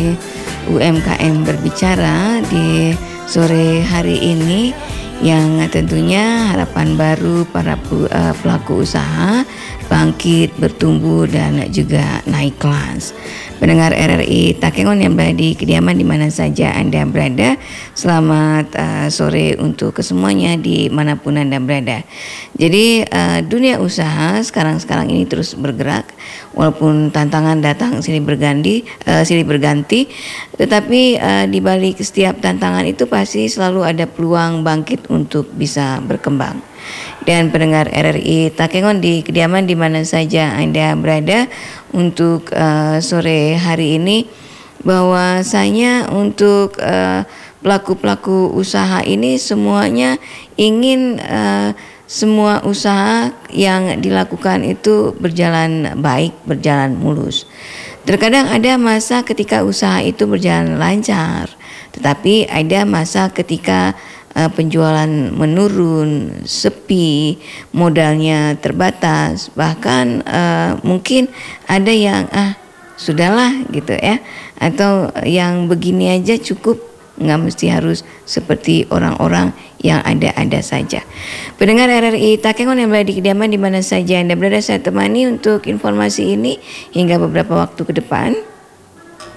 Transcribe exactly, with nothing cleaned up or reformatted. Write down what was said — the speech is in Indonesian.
di U M K M berbicara di sore hari ini, yang tentunya harapan baru para pelaku usaha bangkit, bertumbuh dan juga naik kelas. Pendengar R R I Takengon yang berada di kediaman di mana saja Anda berada, selamat uh, sore untuk kesemuanya dimanapun Anda berada. Jadi uh, dunia usaha sekarang-sekarang ini terus bergerak, walaupun tantangan datang silih berganti, uh, silih berganti, tetapi uh, di balik setiap tantangan itu pasti selalu ada peluang bangkit untuk bisa berkembang. Dan pendengar R R I Takengon di kediaman di mana saja Anda berada, untuk uh, sore hari ini bahwasanya untuk uh, pelaku-pelaku usaha ini semuanya ingin uh, semua usaha yang dilakukan itu berjalan baik, berjalan mulus. Terkadang ada masa ketika usaha itu berjalan lancar, tetapi ada masa ketika Uh, penjualan menurun, sepi, modalnya terbatas, bahkan uh, mungkin ada yang ah sudahlah gitu ya, atau yang begini aja cukup, nggak mesti harus seperti orang-orang yang ada-ada saja. Pendengar R R I Takengon yang berada di kediaman di mana saja Anda berada, saya temani untuk informasi ini hingga beberapa waktu ke depan.